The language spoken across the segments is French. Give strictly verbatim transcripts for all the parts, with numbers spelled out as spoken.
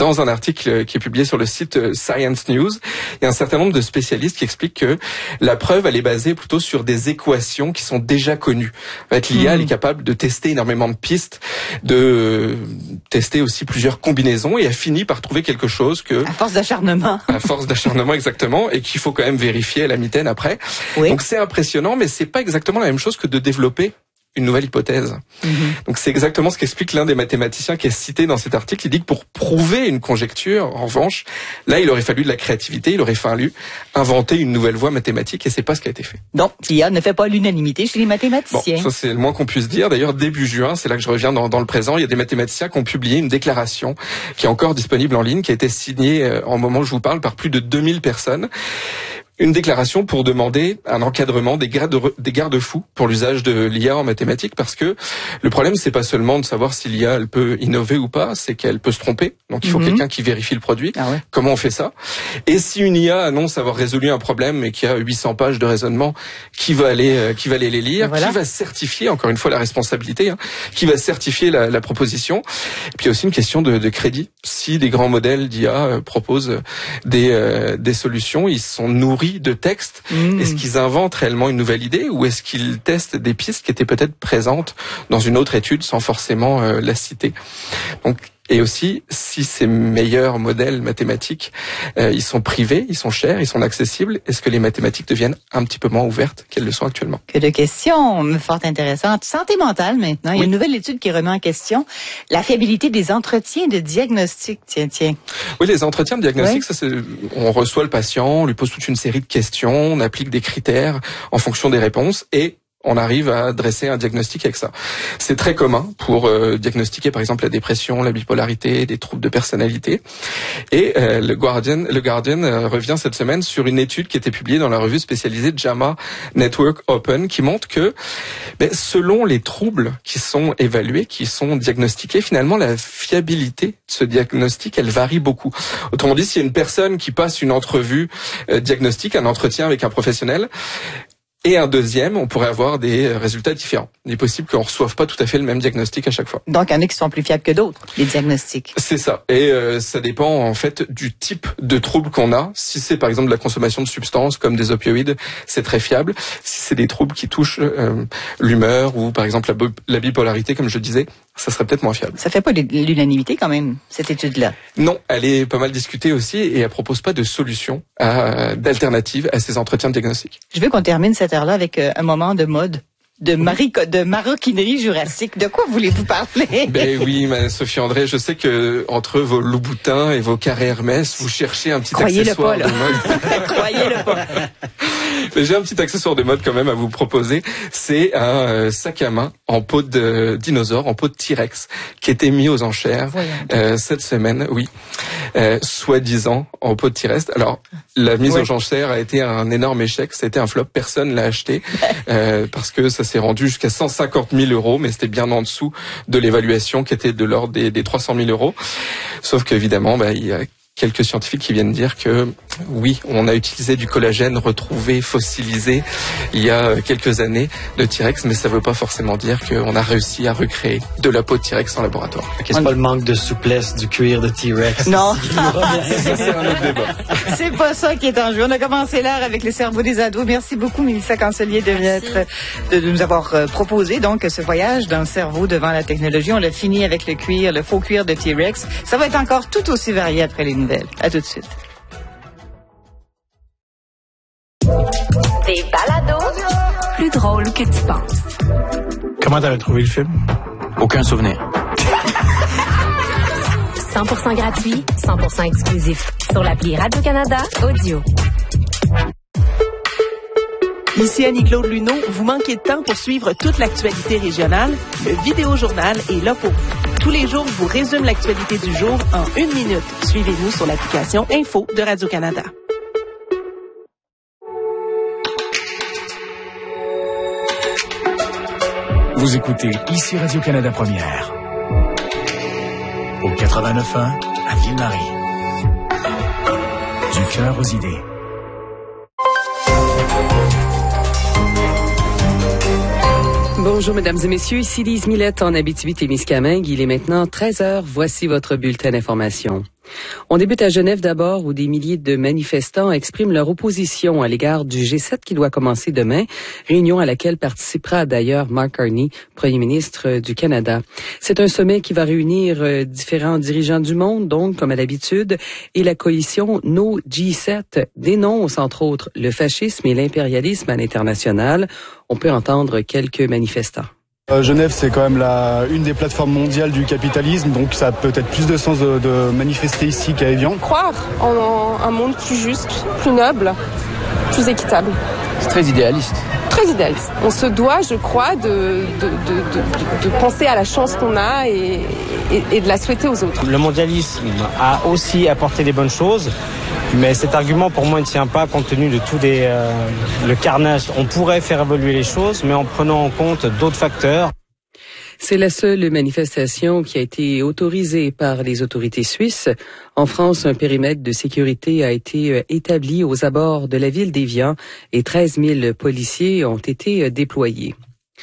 dans un article qui est publié sur le site Science News, il y a un certain nombre de spécialistes qui expliquent que la preuve, elle est basée plutôt sur des équations qui sont déjà connues. En fait, l'I A, mmh. elle est capable de tester énormément de pistes, de tester aussi plusieurs combinaisons, et elle finit par trouver quelque chose que... À force d'acharnement. À force d'acharnement, exactement, et qu'il faut quand même vérifier à la mitaine après. Oui. Donc c'est impressionnant, mais c'est pas exactement la même chose que de développer une nouvelle hypothèse. Mm-hmm. Donc c'est exactement ce qu'explique l'un des mathématiciens qui est cité dans cet article. Il dit que pour prouver une conjecture, en revanche, là il aurait fallu de la créativité, il aurait fallu inventer une nouvelle voie mathématique, et c'est pas ce qui a été fait. Donc l'I A ne fait pas l'unanimité chez les mathématiciens. Bon, ça c'est le moins qu'on puisse dire. D'ailleurs début juin, c'est là que je reviens dans, dans le présent, il y a des mathématiciens qui ont publié une déclaration qui est encore disponible en ligne, qui a été signée euh, en moment où je vous parle par plus de deux mille personnes. Une déclaration pour demander un encadrement des garde des garde-fous pour l'usage de l'I A en mathématiques, parce que le problème c'est pas seulement de savoir si l'I A elle peut innover ou pas, c'est qu'elle peut se tromper. Donc il faut mm-hmm. quelqu'un qui vérifie le produit. Ah ouais. Comment on fait ça? Et si une I A annonce avoir résolu un problème et qu'il y a huit cents pages de raisonnement, qui va aller euh, qui va aller les lire, voilà. Qui va certifier, encore une fois la responsabilité, hein, qui va certifier la, la proposition. Et puis il y a aussi une question de, de crédit. Si des grands modèles d'I A euh, proposent des euh, des solutions, ils sont nourris de textes. Mmh. Est-ce qu'ils inventent réellement une nouvelle idée, ou est-ce qu'ils testent des pistes qui étaient peut-être présentes dans une autre étude sans forcément euh, la citer? Donc, et aussi, si ces meilleurs modèles mathématiques, euh, ils sont privés, ils sont chers, ils sont accessibles, est-ce que les mathématiques deviennent un petit peu moins ouvertes qu'elles le sont actuellement? Que de questions fort intéressantes. Santé mentale maintenant. Oui. Il y a une nouvelle étude qui remet en question la fiabilité des entretiens de diagnostic. Tiens, tiens. Oui, les entretiens de diagnostic, oui. ça c'est, on reçoit le patient, on lui pose toute une série de questions, on applique des critères en fonction des réponses, et on arrive à dresser un diagnostic avec ça. C'est très commun pour euh, diagnostiquer par exemple la dépression, la bipolarité, des troubles de personnalité. Et euh, le Guardian, le Guardian euh, revient cette semaine sur une étude qui était publiée dans la revue spécialisée JAMA Network Open, qui montre que ben, selon les troubles qui sont évalués, qui sont diagnostiqués, finalement la fiabilité de ce diagnostic, elle varie beaucoup. Autrement dit, s'il y a une personne qui passe une entrevue euh, diagnostique, un entretien avec un professionnel, et un deuxième, on pourrait avoir des résultats différents. Il est possible qu'on ne reçoive pas tout à fait le même diagnostic à chaque fois. Donc, il y en a qui sont plus fiables que d'autres, les diagnostics. C'est ça. Et euh, ça dépend en fait du type de trouble qu'on a. Si c'est par exemple de la consommation de substances comme des opioïdes, c'est très fiable. Si c'est des troubles qui touchent euh, l'humeur ou par exemple la, la bipolarité, comme je le disais, ça serait peut-être moins fiable. Ça fait pas l'unanimité quand même, cette étude-là? Non, elle est pas mal discutée aussi, et elle propose pas de solution à, d'alternative à ces entretiens de diagnostic. Je veux qu'on termine cette heure-là avec euh, un moment de mode. De, Marie, de maroquinerie jurassique. De quoi voulez-vous parler? Ben oui, ma Sophie André, je sais que entre vos Louboutins et vos carrés Hermès, vous cherchez un petit Croyez accessoire le pas, de mode. Croyez-le pas. Mais j'ai un petit accessoire de mode quand même à vous proposer. C'est un euh, sac à main en peau de dinosaure, en peau de T-Rex, qui a été mis aux enchères euh, cette semaine, oui, euh, soi-disant en peau de T-Rex. Alors, la mise ouais. aux enchères a été un énorme échec, ça a été un flop, personne l'a acheté, euh, parce que ça s'est rendu jusqu'à cent cinquante mille euros, mais c'était bien en dessous de l'évaluation qui était de l'ordre des, des trois cent mille euros. Sauf qu'évidemment, bah, il y a quelques scientifiques qui viennent dire que oui, on a utilisé du collagène retrouvé, fossilisé il y a quelques années de T-Rex, mais ça ne veut pas forcément dire qu'on a réussi à recréer de la peau de T-Rex en laboratoire. C'est on... pas le manque de souplesse du cuir de T-Rex. Non, ça, c'est un autre débat. C'est pas ça qui est en jeu. On a commencé l'heure avec le cerveau des ados. Merci beaucoup, Mélissa Cancelier, de, être, de nous avoir proposé donc ce voyage dans le cerveau devant la technologie. On l'a fini avec le cuir, le faux cuir de T-Rex. Ça va être encore tout aussi varié après les nouvelles. À tout de suite. Des balados plus drôles que tu penses. Comment t'avais trouvé le film? Aucun souvenir. cent pour cent gratuit, cent pour cent exclusif. Sur l'appli Radio-Canada Audio. Ici Annie-Claude Luneau. Vous manquez de temps pour suivre toute l'actualité régionale? Le Vidéojournal est là pour vous. Tous les jours, je vous résume l'actualité du jour en une minute. Suivez-nous sur l'application Info de Radio-Canada. Vous écoutez ici Radio-Canada Première. Au quatre-vingt-neuf point un à Ville-Marie. Du cœur aux idées. Bonjour, mesdames et messieurs. Ici Lise Millette en Abitibi-Témiscamingue. Il est maintenant treize heures. Voici votre bulletin d'information. On débute à Genève d'abord, où des milliers de manifestants expriment leur opposition à l'égard du G sept qui doit commencer demain, réunion à laquelle participera d'ailleurs Mark Carney, Premier ministre du Canada. C'est un sommet qui va réunir différents dirigeants du monde, donc comme à l'habitude, et la coalition No G sept dénonce entre autres le fascisme et l'impérialisme à l'international. On peut entendre quelques manifestants. Euh, Genève, c'est quand même la, une des plateformes mondiales du capitalisme, donc ça a peut-être plus de sens de, de manifester ici qu'à Évian. Croire en un monde plus juste, plus noble, plus équitable. C'est très idéaliste. Très idéaliste. On se doit, je crois, de, de, de, de, de penser à la chance qu'on a et, et, et de la souhaiter aux autres. Le mondialisme a aussi apporté des bonnes choses, mais cet argument pour moi ne tient pas compte tenu de tout les, euh, le carnage. On pourrait faire évoluer les choses, mais en prenant en compte d'autres facteurs. C'est la seule manifestation qui a été autorisée par les autorités suisses. En France, un périmètre de sécurité a été établi aux abords de la ville d'Évian et treize mille policiers ont été déployés.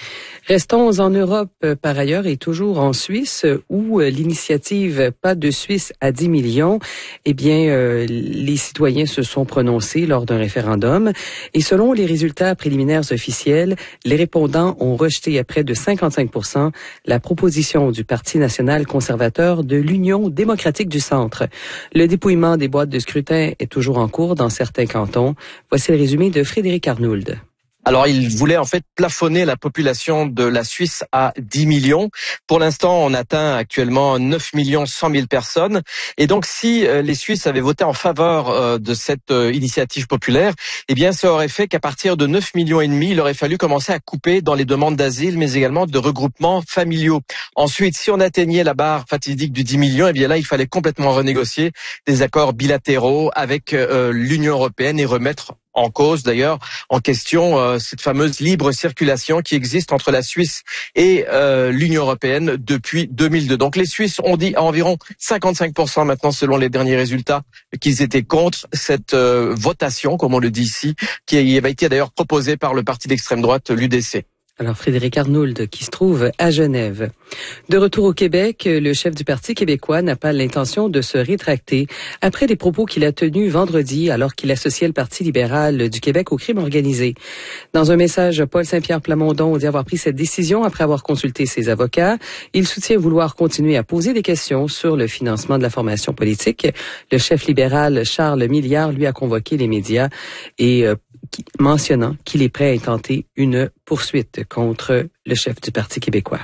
Restons en Europe par ailleurs et toujours en Suisse où l'initiative Pas de Suisse à dix millions, eh bien euh, les citoyens se sont prononcés lors d'un référendum et selon les résultats préliminaires officiels, les répondants ont rejeté à près de cinquante-cinq pour cent la proposition du Parti national conservateur de l'Union démocratique du Centre. Le dépouillement des boîtes de scrutin est toujours en cours dans certains cantons. Voici le résumé de Frédéric Arnould. Alors, il voulait en fait plafonner la population de la Suisse à dix millions. Pour l'instant, on atteint actuellement neuf millions cent mille personnes. Et donc, si euh, les Suisses avaient voté en faveur euh, de cette euh, initiative populaire, eh bien, ça aurait fait qu'à partir de neuf millions et demi, il aurait fallu commencer à couper dans les demandes d'asile, mais également de regroupements familiaux. Ensuite, si on atteignait la barre fatidique du dix millions, eh bien là, il fallait complètement renégocier des accords bilatéraux avec euh, l'Union européenne et remettre en cause d'ailleurs, en question, euh, cette fameuse libre circulation qui existe entre la Suisse et euh, l'Union européenne depuis deux mille deux. Donc les Suisses ont dit à environ cinquante-cinq pour cent maintenant, selon les derniers résultats, qu'ils étaient contre cette euh, votation, comme on le dit ici, qui avait été d'ailleurs proposée par le parti d'extrême droite, l'U D C. Alors, Frédéric Arnould, qui se trouve à Genève. De retour au Québec, le chef du Parti québécois n'a pas l'intention de se rétracter après les propos qu'il a tenus vendredi alors qu'il associait le Parti libéral du Québec au crime organisé. Dans un message, Paul Saint-Pierre Plamondon dit avoir pris cette décision après avoir consulté ses avocats. Il soutient vouloir continuer à poser des questions sur le financement de la formation politique. Le chef libéral Charles Milliard lui a convoqué les médias et euh, qui, mentionnant qu'il est prêt à intenter une poursuite contre le chef du Parti québécois.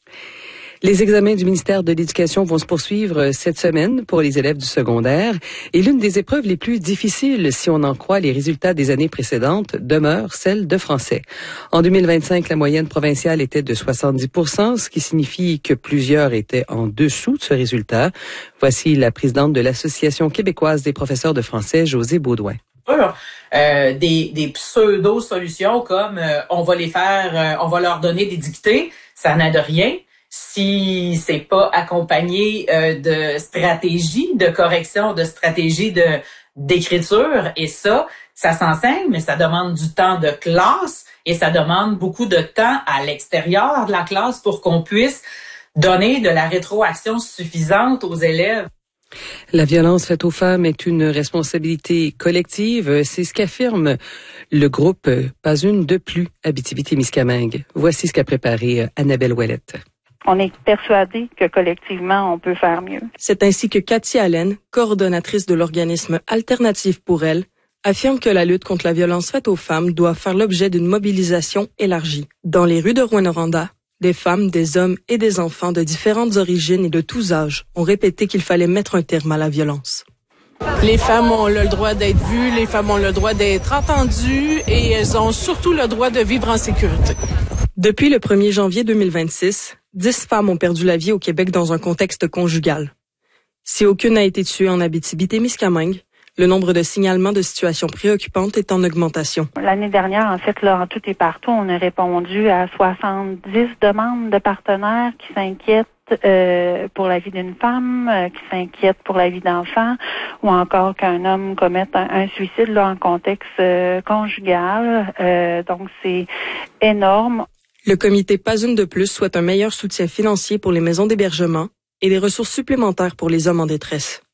Les examens du ministère de l'Éducation vont se poursuivre cette semaine pour les élèves du secondaire et l'une des épreuves les plus difficiles, si on en croit les résultats des années précédentes, demeure celle de français. En deux mille vingt-cinq, la moyenne provinciale était de soixante-dix pour cent, ce qui signifie que plusieurs étaient en dessous de ce résultat. Voici la présidente de l'Association québécoise des professeurs de français, Josée Baudouin. Euh, des, des pseudo-solutions comme euh, on va les faire, euh, on va leur donner des dictées, ça n'aide rien si c'est pas accompagné euh, de stratégies de correction, de stratégies de d'écriture. Et ça, ça s'enseigne, mais ça demande du temps de classe et ça demande beaucoup de temps à l'extérieur de la classe pour qu'on puisse donner de la rétroaction suffisante aux élèves. La violence faite aux femmes est une responsabilité collective, c'est ce qu'affirme le groupe Pas une de plus Abitibi-Témiscamingue. Voici ce qu'a préparé Annabelle Ouellette. On est persuadé que collectivement, on peut faire mieux. C'est ainsi que Cathy Allen, coordonnatrice de l'organisme Alternative pour elle, affirme que la lutte contre la violence faite aux femmes doit faire l'objet d'une mobilisation élargie. Dans les rues de Rouyn-Noranda, des femmes, des hommes et des enfants de différentes origines et de tous âges ont répété qu'il fallait mettre un terme à la violence. Les femmes ont le droit d'être vues, les femmes ont le droit d'être entendues et elles ont surtout le droit de vivre en sécurité. Depuis le premier janvier deux mille vingt-six, dix femmes ont perdu la vie au Québec dans un contexte conjugal. Si aucune n'a été tuée en Abitibi-Témiscamingue, le nombre de signalements de situations préoccupantes est en augmentation. L'année dernière, en fait, là, en tout et partout, on a répondu à soixante-dix demandes de partenaires qui s'inquiètent euh, pour la vie d'une femme, euh, qui s'inquiètent pour la vie d'enfants, ou encore qu'un homme commette un, un suicide là, en contexte euh, conjugal. Euh, donc, c'est énorme. Le comité Pas une de plus souhaite un meilleur soutien financier pour les maisons d'hébergement et des ressources supplémentaires pour les hommes en détresse.